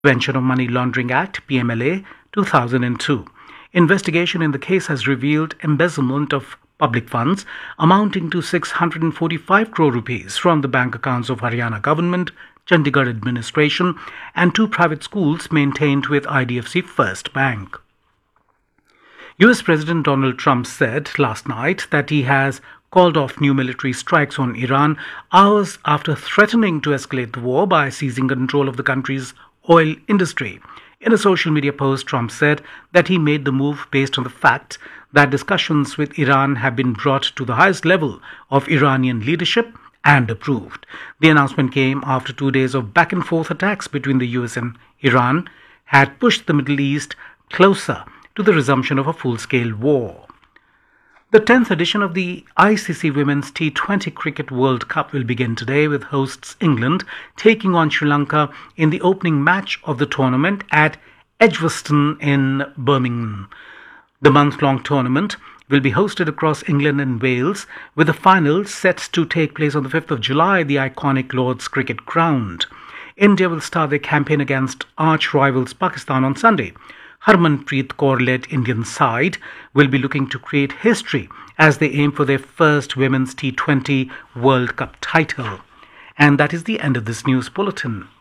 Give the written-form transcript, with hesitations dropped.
Prevention of Money Laundering Act (PMLA) 2002. Investigation in the case has revealed embezzlement of public funds amounting to 645 crore rupees from the bank accounts of Haryana government, Chandigarh administration and two private schools maintained with IDFC First Bank. US President Donald Trump said last night that he has called off new military strikes on Iran hours after threatening to escalate the war by seizing control of the country's oil industry. In a social media post, Trump said that he made the move based on the fact that discussions with Iran have been brought to the highest level of Iranian leadership and approved. The announcement came after 2 days of back and forth attacks between the US and Iran had pushed the Middle East closer to the resumption of a full-scale war. The 10th edition of the ICC Women's T20 Cricket World Cup will begin today with hosts England taking on Sri Lanka in the opening match of the tournament at Edgbaston in Birmingham. The month-long tournament will be hosted across England and Wales, with the final set to take place on the 5th of July at the iconic Lord's Cricket Ground. India will start their campaign against arch-rivals Pakistan on Sunday. Harmanpreet Kaur-led Indian side will be looking to create history as they aim for their first Women's T20 World Cup title. And that is the end of this news bulletin.